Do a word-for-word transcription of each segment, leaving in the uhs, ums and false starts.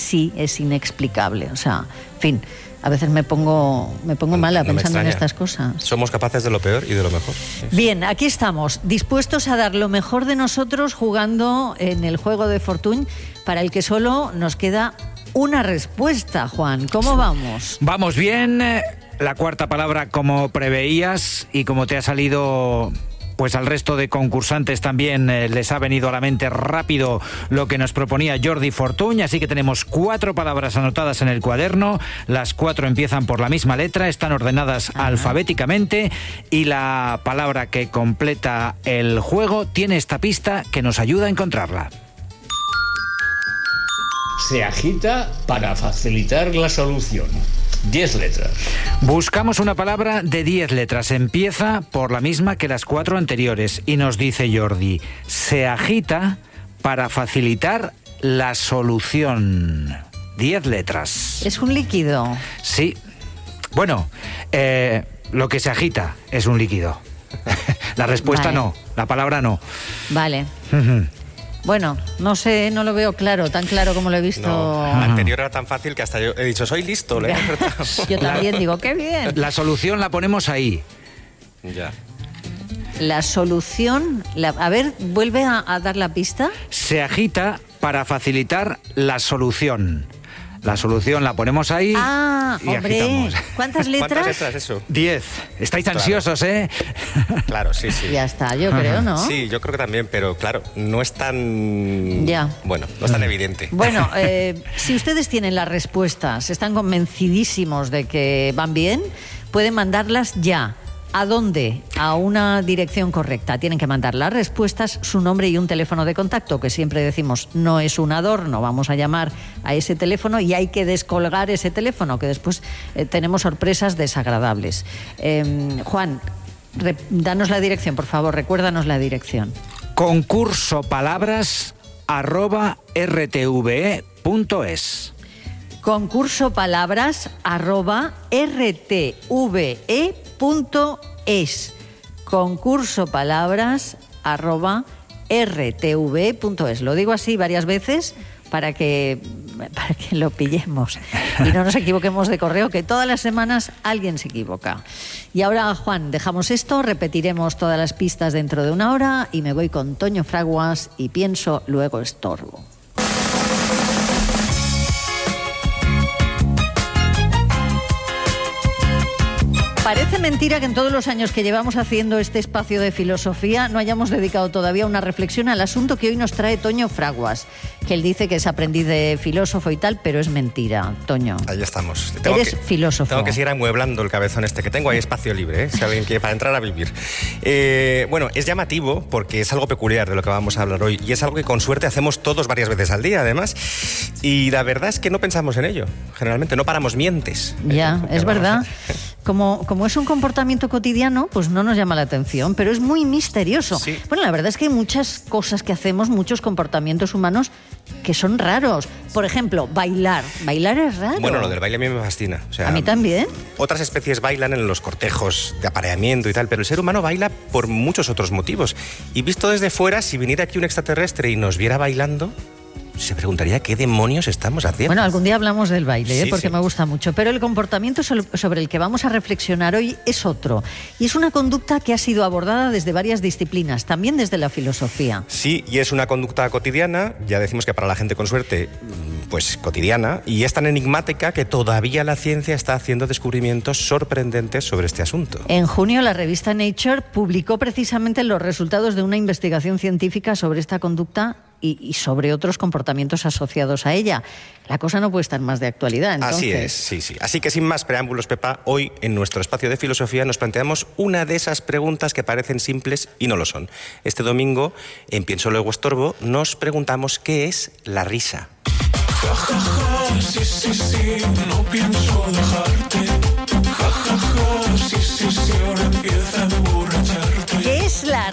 sí es inexplicable. O sea, en fin, a veces me pongo, me pongo no, mala no pensando en estas cosas. Somos capaces de lo peor y de lo mejor. Sí. Bien, aquí estamos, dispuestos a dar lo mejor de nosotros jugando en el juego de Fortuny, para el que solo nos queda una respuesta, Juan. ¿Cómo vamos? Vamos bien. La cuarta palabra, como preveías, y como te ha salido... pues al resto de concursantes también eh, les ha venido a la mente rápido lo que nos proponía Jordi Fortuny, así que tenemos cuatro palabras anotadas en el cuaderno, las cuatro empiezan por la misma letra, están ordenadas Ajá. alfabéticamente, y la palabra que completa el juego tiene esta pista que nos ayuda a encontrarla. Se agita para facilitar la solución. Diez letras. Buscamos una palabra de diez letras. Empieza por la misma que las cuatro anteriores. Y nos dice Jordi, se agita para facilitar la solución. Diez letras. ¿Es un líquido? Sí. Bueno, eh, lo que se agita es un líquido. La respuesta vale. no, la palabra no. Vale. Bueno, no sé, no lo veo claro, tan claro como lo he visto. No, la anterior era tan fácil que hasta yo he dicho, soy listo. Le he yo también la, digo, qué bien. La solución la ponemos ahí. Ya. La solución, la, a ver, vuelve a, a dar la pista. Se agita para facilitar la solución. La solución la ponemos ahí. Ah, y hombre. agitamos. ¿Cuántas letras? ¿Cuántas letras eso? Diez. Estáis claro. ansiosos, ¿eh? Claro, sí, sí. Ya está, yo creo, ¿no? Sí, yo creo que también, pero claro, no es tan... Ya. Bueno, no es tan evidente. Bueno, eh, si ustedes tienen las respuestas, están convencidísimos de que van bien, pueden mandarlas ya. ¿A dónde? A una dirección correcta. Tienen que mandar las respuestas, su nombre y un teléfono de contacto, que siempre decimos no es un adorno, vamos a llamar a ese teléfono y hay que descolgar ese teléfono, que después eh, tenemos sorpresas desagradables. Eh, Juan, re, danos la dirección, por favor, recuérdanos la dirección. Concurso palabras arroba rtve punto es. Concurso palabras arroba rtve punto es. Concurso palabras arroba rtve punto es. Lo digo así varias veces para que, para que lo pillemos y no nos equivoquemos de correo, que todas las semanas alguien se equivoca. Y ahora, Juan, dejamos esto, repetiremos todas las pistas dentro de una hora y me voy con Toño Fraguas y pienso, luego estorbo. Parece mentira que en todos los años que llevamos haciendo este espacio de filosofía no hayamos dedicado todavía una reflexión al asunto que hoy nos trae Toño Fraguas, que él dice que es aprendiz de filósofo y tal, pero es mentira, Toño. Ahí estamos. Tengo Eres que, filósofo. Tengo que seguir amueblando el cabezón este que tengo, hay espacio libre, ¿eh? Si alguien quiere para entrar a vivir. Eh, bueno, es llamativo porque es algo peculiar de lo que vamos a hablar hoy y es algo que con suerte hacemos todos varias veces al día, además. Y la verdad es que no pensamos en ello. Generalmente no paramos mientes. Ya, es verdad. Como, como es un comportamiento cotidiano, pues no nos llama la atención, pero es muy misterioso. Sí. Bueno, la verdad es que hay muchas cosas que hacemos, muchos comportamientos humanos que son raros. Por ejemplo, bailar. Bailar es raro. Bueno, lo del baile a mí me fascina. O sea, a mí también. Otras especies bailan en los cortejos de apareamiento y tal, pero el ser humano baila por muchos otros motivos. Y visto desde fuera, si viniera aquí un extraterrestre y nos viera bailando, se preguntaría qué demonios estamos haciendo. Bueno, algún día hablamos del baile, ¿eh? Sí, porque sí. me gusta mucho. Pero el comportamiento sobre el que vamos a reflexionar hoy es otro. Y es una conducta que ha sido abordada desde varias disciplinas, también desde la filosofía. Sí, y es una conducta cotidiana, ya decimos que para la gente con suerte, pues cotidiana, y es tan enigmática que todavía la ciencia está haciendo descubrimientos sorprendentes sobre este asunto. En junio, la revista Nature publicó precisamente los resultados de una investigación científica sobre esta conducta Y, y sobre otros comportamientos asociados a ella. La cosa no puede estar más de actualidad, entonces. Así es, sí, sí. Así que sin más preámbulos, Pepa, hoy en nuestro espacio de filosofía nos planteamos una de esas preguntas que parecen simples y no lo son. Este domingo, en Pienso Luego Estorbo, nos preguntamos qué es la risa. Ja, ja, ja, sí, sí, sí, no pienso dejarte. Ja, ja, ja, sí, sí, sí, ahora empieza a emborracharte. ¿Qué es la risa?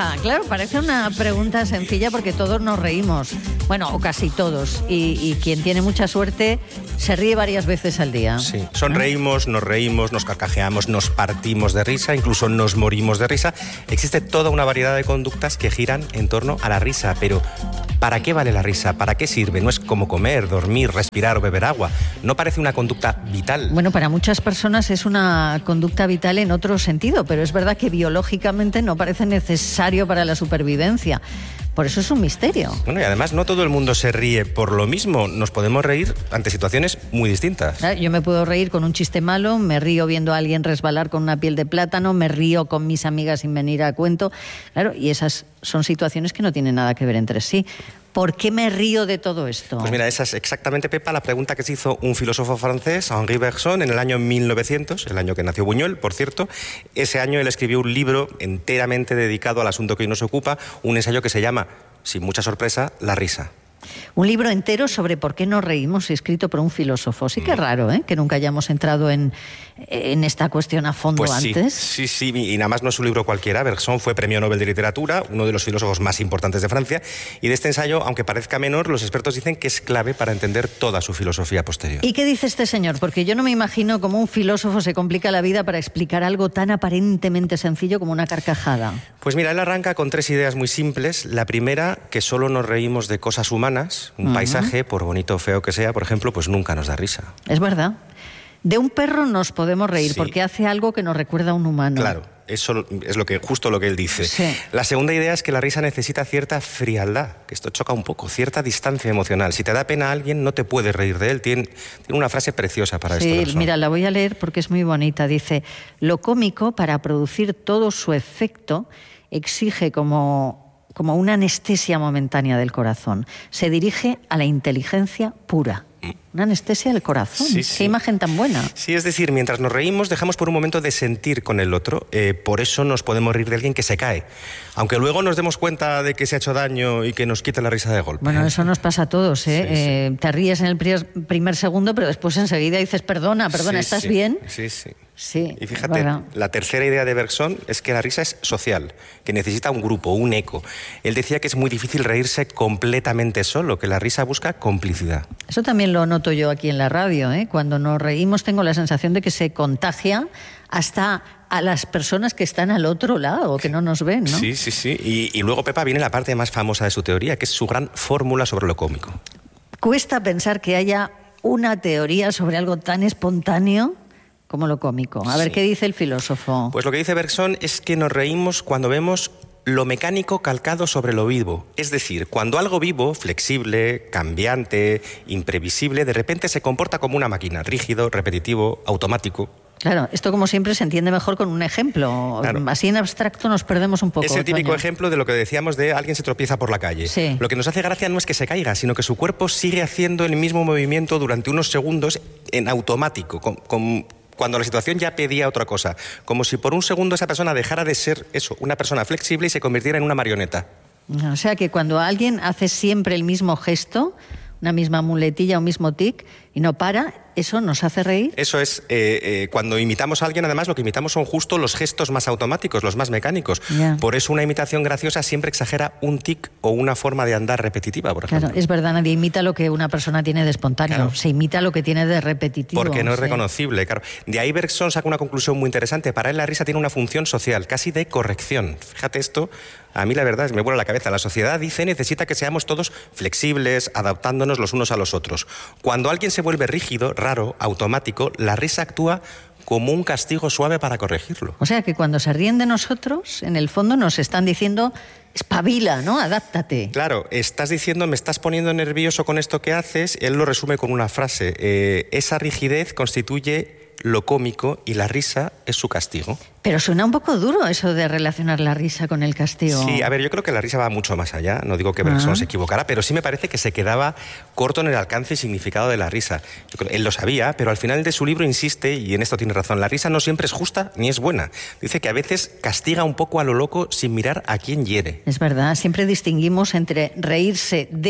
risa? Claro, parece una pregunta sencilla porque todos nos reímos. Bueno, o casi todos. Y, y quien tiene mucha suerte se ríe varias veces al día. Sí, sonreímos, nos reímos, nos carcajeamos, nos partimos de risa, incluso nos morimos de risa. Existe toda una variedad de conductas que giran en torno a la risa, pero ¿para qué vale la risa? ¿Para qué sirve? No es como comer, dormir, respirar o beber agua. No parece una conducta vital. Bueno, para muchas personas es una conducta vital en otro sentido, pero es verdad que biológicamente no parece necesario para la supervivencia. Por eso es un misterio. Bueno, y además no todo el mundo se ríe por lo mismo. Nos podemos reír ante situaciones muy distintas. Yo me puedo reír con un chiste malo, me río viendo a alguien resbalar con una piel de plátano, me río con mis amigas sin venir a cuento. Claro, y esas son situaciones que no tienen nada que ver entre sí. ¿Por qué me río de todo esto? Pues mira, esa es exactamente, Pepa, la pregunta que se hizo un filósofo francés, Henri Bergson, en el año mil novecientos, el año que nació Buñuel, por cierto. Ese año él escribió un libro enteramente dedicado al asunto que hoy nos ocupa, un ensayo que se llama, sin mucha sorpresa, La risa. Un libro entero sobre por qué nos reímos, escrito por un filósofo. Sí que es raro, ¿eh?, que nunca hayamos entrado en, en esta cuestión a fondo pues sí, antes. Sí, sí, y nada más no es un libro cualquiera. Bergson fue premio Nobel de Literatura, uno de los filósofos más importantes de Francia, y de este ensayo, aunque parezca menor, los expertos dicen que es clave para entender toda su filosofía posterior. ¿Y qué dice este señor? Porque yo no me imagino cómo un filósofo se complica la vida para explicar algo tan aparentemente sencillo como una carcajada. Pues mira, él arranca con tres ideas muy simples. La primera, que solo nos reímos de cosas humanas. Un uh-huh. paisaje, por bonito o feo que sea, por ejemplo, pues nunca nos da risa. Es verdad. De un perro nos podemos reír, sí, porque hace algo que nos recuerda a un humano. Claro, eso es lo que, justo lo que él dice. Sí. La segunda idea es que la risa necesita cierta frialdad, que esto choca un poco, cierta distancia emocional. Si te da pena a alguien, no te puedes reír de él. Tiene, tiene una frase preciosa para sí, esto. Sí, mira, la voy a leer porque es muy bonita. Dice, lo cómico, para producir todo su efecto, exige como... como una anestesia momentánea del corazón. Se dirige a la inteligencia pura. Una anestesia del corazón. Sí, Qué sí. imagen tan buena. Sí, es decir, mientras nos reímos, dejamos por un momento de sentir con el otro. Eh, por eso nos podemos reír de alguien que se cae. Aunque luego nos demos cuenta de que se ha hecho daño y que nos quita la risa de golpe. Bueno, eso nos pasa a todos, ¿eh? Sí, eh sí. Te ríes en el primer, primer segundo, pero después enseguida dices, perdona, perdona, sí, ¿estás sí. bien? Sí, sí. Sí, y fíjate, bueno. la tercera idea de Bergson es que la risa es social, que necesita un grupo, un eco. Él decía que es muy difícil reírse completamente solo, que la risa busca complicidad. Eso también lo noto yo aquí en la radio, ¿eh? Cuando nos reímos tengo la sensación de que se contagia hasta a las personas que están al otro lado, que no nos ven, ¿no? Sí, sí, sí. Y, y luego, Pepa, viene la parte más famosa de su teoría, que es su gran fórmula sobre lo cómico. Cuesta pensar que haya una teoría sobre algo tan espontáneo como lo cómico. A ver, sí. ¿Qué dice el filósofo? Pues lo que dice Bergson es que nos reímos cuando vemos lo mecánico calcado sobre lo vivo. Es decir, cuando algo vivo, flexible, cambiante, imprevisible, de repente se comporta como una máquina, rígido, repetitivo, automático. Claro, esto como siempre se entiende mejor con un ejemplo. Claro. Así en abstracto nos perdemos un poco. Es el típico Toño. ejemplo de lo que decíamos de alguien se tropieza por la calle. Sí. Lo que nos hace gracia no es que se caiga, sino que su cuerpo sigue haciendo el mismo movimiento durante unos segundos en automático, con, con, cuando la situación ya pedía otra cosa. Como si por un segundo esa persona dejara de ser eso, una persona flexible y se convirtiera en una marioneta. O sea que cuando alguien hace siempre el mismo gesto, una misma muletilla, un mismo tic, y no para, ¿eso nos hace reír? Eso es, eh, eh, cuando imitamos a alguien, además, lo que imitamos son justo los gestos más automáticos, los más mecánicos. Yeah. Por eso una imitación graciosa siempre exagera un tic o una forma de andar repetitiva, por ejemplo. Claro, es verdad, nadie imita lo que una persona tiene de espontáneo, claro. Se imita lo que tiene de repetitivo. Porque no es sí. reconocible, claro. De ahí Bergson saca una conclusión muy interesante. Para él la risa tiene una función social, casi de corrección. Fíjate esto, a mí la verdad es que me vuela la cabeza. La sociedad, dice, necesita que seamos todos flexibles, adaptándonos los unos a los otros. Cuando alguien se vuelve rígido, raro, automático, la risa actúa como un castigo suave para corregirlo. O sea que cuando se ríen de nosotros, en el fondo nos están diciendo, espabila, ¿no? Adáptate. Claro, estás diciendo, me estás poniendo nervioso con esto que haces. Él lo resume con una frase. Eh, esa rigidez constituye lo cómico y la risa es su castigo. Pero suena un poco duro eso de relacionar la risa con el castigo. Sí, a ver, yo creo que la risa va mucho más allá. No digo que Bergson uh-huh. se equivocara, pero sí me parece que se quedaba corto en el alcance y significado de la risa. Yo creo, él lo sabía, pero al final de su libro insiste, y en esto tiene razón, la risa no siempre es justa ni es buena. Dice que a veces castiga un poco a lo loco sin mirar a quién hiere. Es verdad, siempre distinguimos entre reírse de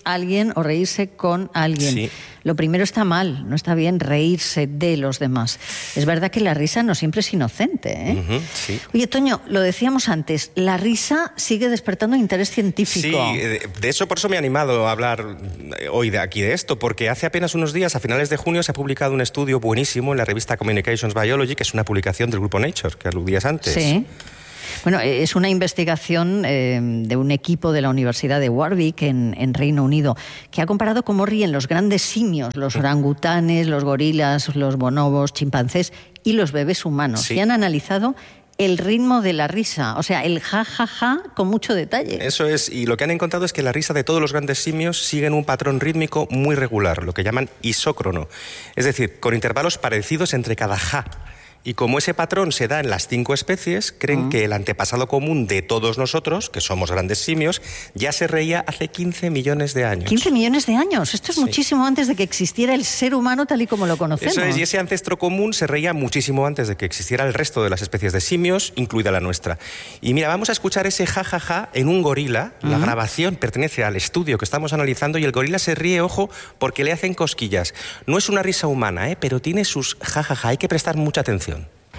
alguien o reírse con alguien. Sí. Lo primero está mal, no está bien reírse de los demás. Es verdad que la risa no siempre es inocente, ¿eh? Uh-huh, sí. Oye, Toño, lo decíamos antes, la risa sigue despertando interés científico. Sí, de eso por eso me he animado a hablar hoy de aquí de esto, porque hace apenas unos días, a finales de junio, se ha publicado un estudio buenísimo en la revista Communications Biology, que es una publicación del grupo Nature, que aludías antes. Sí. Bueno, es una investigación eh, de un equipo de la Universidad de Warwick en, en Reino Unido que ha comparado cómo ríen los grandes simios, los orangutanes, los gorilas, los bonobos, chimpancés y los bebés humanos. Sí. Y han analizado el ritmo de la risa, o sea, el ja, ja, ja con mucho detalle. Eso es, y lo que han encontrado es que la risa de todos los grandes simios siguen un patrón rítmico muy regular, lo que llaman isócrono, es decir, con intervalos parecidos entre cada ja. Y como ese patrón se da en las cinco especies, creen uh-huh. que el antepasado común de todos nosotros, que somos grandes simios, ya se reía hace quince millones de años. ¿quince millones de años? Esto es sí. muchísimo antes de que existiera el ser humano tal y como lo conocemos. Eso es, y ese ancestro común se reía muchísimo antes de que existiera el resto de las especies de simios, incluida la nuestra. Y mira, vamos a escuchar ese jajaja ja, ja, en un gorila. Uh-huh. La grabación pertenece al estudio que estamos analizando y el gorila se ríe, ojo, porque le hacen cosquillas. No es una risa humana, ¿eh? Pero tiene sus jajaja, ja, ja. Hay que prestar mucha atención.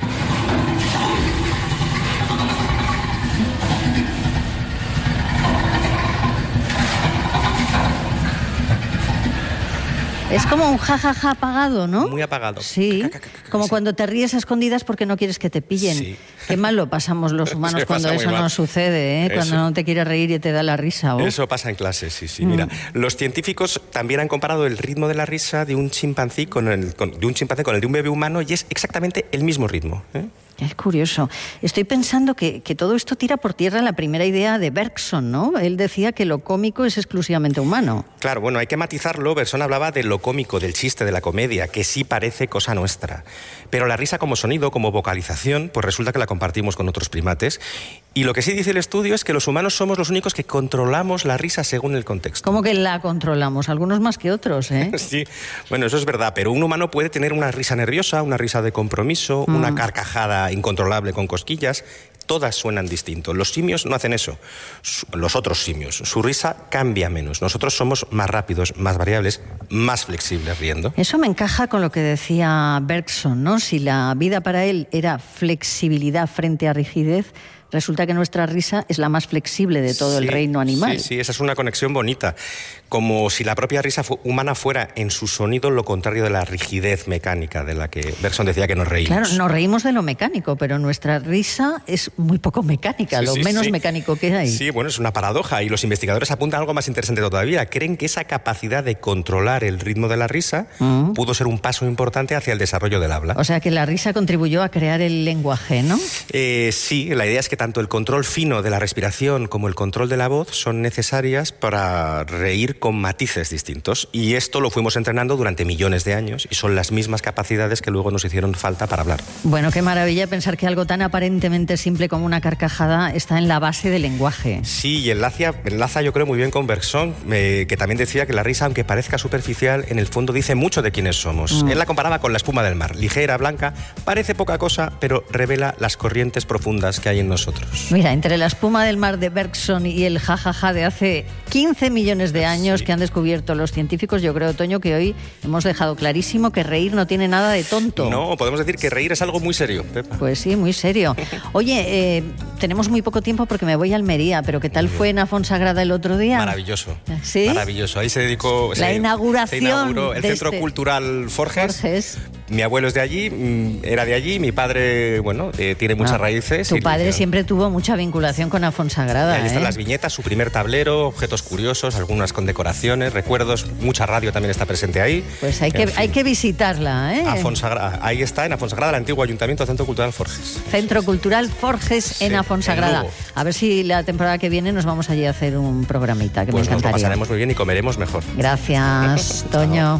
Es como un jajaja ja, ja apagado, ¿no? Muy apagado. Sí, como sí. cuando te ríes a escondidas porque no quieres que te pillen. Sí. Qué mal lo pasamos los humanos cuando eso no sucede, ¿eh? Cuando no te quieres reír y te da la risa. ¿o? Eso pasa en clase, sí, sí. Mm. Mira, los científicos también han comparado el ritmo de la risa de un chimpancé con el, con, de un chimpancé con el de un bebé humano y es exactamente el mismo ritmo, ¿eh? Es curioso. Estoy pensando que, que todo esto tira por tierra la primera idea de Bergson, ¿no? Él decía que lo cómico es exclusivamente humano. Claro, bueno, hay que matizarlo. Bergson hablaba de lo cómico, del chiste, de la comedia, que sí parece cosa nuestra. Pero la risa como sonido, como vocalización, pues resulta que la compartimos con otros primates. Y lo que sí dice el estudio es que los humanos somos los únicos que controlamos la risa según el contexto. ¿Cómo que la controlamos? Algunos más que otros, ¿eh? Sí, bueno, eso es verdad, pero un humano puede tener una risa nerviosa, una risa de compromiso, mm. una carcajada incontrolable con cosquillas. Todas suenan distinto. Los simios no hacen eso. Los otros simios. Su risa cambia menos. Nosotros somos más rápidos, más variables, más flexibles riendo. Eso me encaja con lo que decía Bergson, ¿no? Si la vida para él era flexibilidad frente a rigidez, resulta que nuestra risa es la más flexible de todo sí, el reino animal. Sí, sí, esa es una conexión bonita. Como si la propia risa fu- humana fuera en su sonido lo contrario de la rigidez mecánica de la que Bergson decía que nos reímos. Claro, nos reímos de lo mecánico, pero nuestra risa es muy poco mecánica, sí, lo sí, menos sí. mecánico que hay. Sí, bueno, es una paradoja y los investigadores apuntan a algo más interesante todavía. Creen que esa capacidad de controlar el ritmo de la risa uh-huh. pudo ser un paso importante hacia el desarrollo del habla. O sea, que la risa contribuyó a crear el lenguaje, ¿no? Eh, sí, la idea es que tanto el control fino de la respiración como el control de la voz son necesarias para reír con matices distintos. Y esto lo fuimos entrenando durante millones de años y son las mismas capacidades que luego nos hicieron falta para hablar. Bueno, qué maravilla pensar que algo tan aparentemente simple como una carcajada está en la base del lenguaje. Sí, y enlaza, enlaza yo creo muy bien con Bergson, eh, que también decía que la risa, aunque parezca superficial, en el fondo dice mucho de quiénes somos. Mm. Él la comparaba con la espuma del mar, ligera, blanca, parece poca cosa, pero revela las corrientes profundas que hay en nosotros. Mira, entre la espuma del mar de Bergson y el jajaja de hace quince millones de años sí. que han descubierto los científicos, yo creo, Toño, que hoy hemos dejado clarísimo que reír no tiene nada de tonto. No, podemos decir que reír es algo muy serio, Pepa. Pues sí, muy serio. Oye, eh, tenemos muy poco tiempo porque me voy a Almería, pero ¿qué tal fue en Afonsagrada el otro día? Maravilloso. ¿Sí? Maravilloso. Ahí se dedicó... La se, inauguración se inauguró el de Centro este... Cultural Forges. Forges. Mi abuelo es de allí, era de allí, mi padre, bueno, eh, tiene muchas ah, raíces. Tu padre siempre tuvo mucha vinculación con Afonsagrada. Y ahí están ¿eh? las viñetas, su primer tablero, objetos curiosos, algunas con decoraciones, recuerdos, mucha radio también está presente ahí. Pues hay, que, en fin. hay que visitarla, ¿eh? Afonsagrada, ahí está, en Afonsagrada, el antiguo Ayuntamiento Centro Cultural Forges. Centro Cultural Forges sí, en Afonsagrada. En a ver si la temporada que viene nos vamos allí a hacer un programita, que pues me encantaría. Nos lo pasaremos muy bien y comeremos mejor. Gracias, Toño.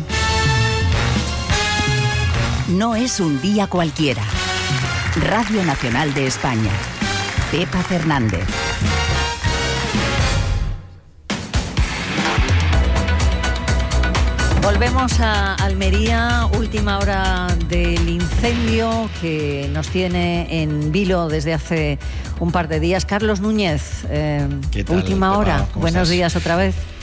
No es un día cualquiera. Radio Nacional de España. Pepa Fernández. Volvemos a Almería, última hora del incendio que nos tiene en vilo desde hace un par de días. Carlos Núñez, eh, última hora. Buenos estás? días otra vez.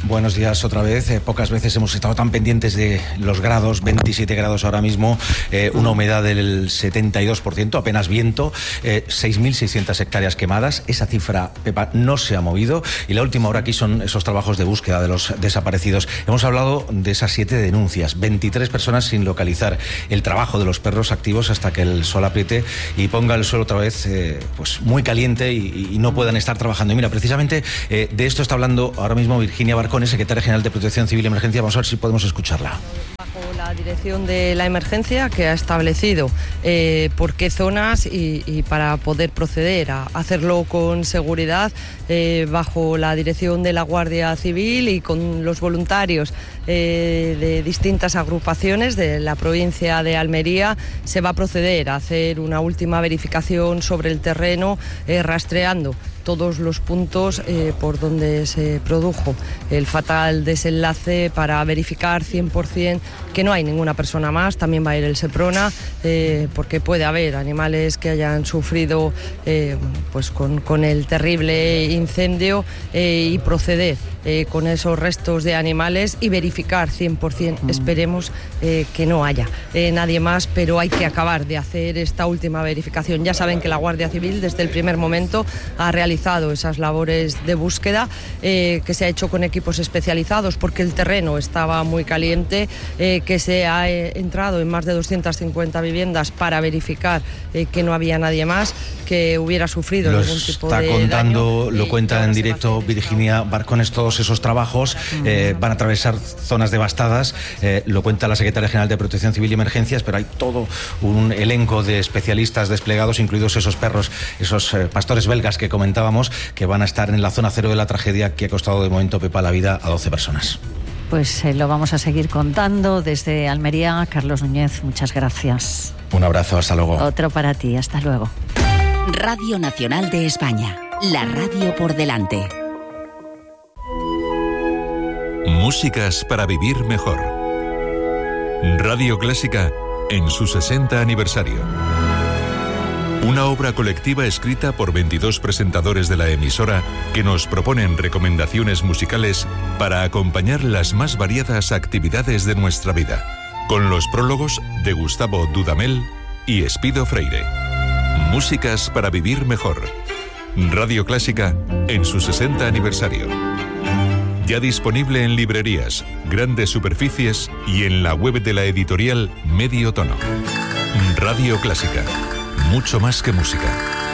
Buenos días otra vez. Eh, pocas veces hemos estado tan pendientes de los grados, veintisiete grados ahora mismo, eh, una humedad del setenta y dos por ciento, apenas viento, eh, seis mil seiscientas hectáreas quemadas. Esa cifra, Pepa, no se ha movido. Y la última hora aquí son esos trabajos de búsqueda de los desaparecidos. Hemos hablado de esas siete denuncias, veintitrés personas sin localizar, el trabajo de los perros activos hasta que el sol apriete y ponga el suelo otra vez eh, pues muy caliente y, y no puedan estar trabajando. Y mira, precisamente eh, de esto está hablando ahora mismo Virginia Barcone, secretaria general de Protección Civil y Emergencia. Vamos a ver si podemos escucharla. Bajo la dirección de la emergencia, que ha establecido eh, por qué zonas y, y para poder proceder a hacerlo con seguridad, eh, bajo la dirección de la Guardia Civil y con los voluntarios eh, de distintas agrupaciones de la provincia de Almería, se va a proceder a hacer una última verificación sobre el terreno, eh, rastreando todos los puntos eh, por donde se produjo el fatal desenlace para verificar cien por ciento que no hay ninguna persona más. También va a ir el Seprona, eh, porque puede haber animales que hayan sufrido eh, pues con, con el terrible incendio eh, y proceder eh, con esos restos de animales y verificar cien por ciento. Mm. Esperemos eh, que no haya eh, nadie más, pero hay que acabar de hacer esta última verificación. Ya saben que la Guardia Civil desde el primer momento ha realizado esas labores de búsqueda, eh, que se ha hecho con equipos especializados porque el terreno estaba muy caliente, eh, que se ha eh, entrado en más de doscientas cincuenta viviendas para verificar eh, que no había nadie más que hubiera sufrido Los algún tipo está de contando, daño. Lo cuenta en directo Virginia Barcones, todos esos trabajos eh, van a atravesar zonas devastadas, eh, lo cuenta la secretaria general de Protección Civil y Emergencias, pero hay todo un elenco de especialistas desplegados, incluidos esos perros, esos eh, pastores belgas que comentábamos, que van a estar en la zona cero de la tragedia que ha costado de momento, Pepa, la vida a doce personas. Pues eh, lo vamos a seguir contando desde Almería. Carlos Núñez, muchas gracias. Un abrazo, hasta luego. Otro para ti, hasta luego. Radio Nacional de España, la radio por delante. Músicas para vivir mejor. Radio Clásica en su sesenta aniversario. Una obra colectiva escrita por veintidós presentadores de la emisora que nos proponen recomendaciones musicales para acompañar las más variadas actividades de nuestra vida, con los prólogos de Gustavo Dudamel y Espido Freire. Músicas para vivir mejor. Radio Clásica en su sesenta aniversario. Ya disponible en librerías, grandes superficies y en la web de la editorial Medio Tono. Radio Clásica. Mucho más que música.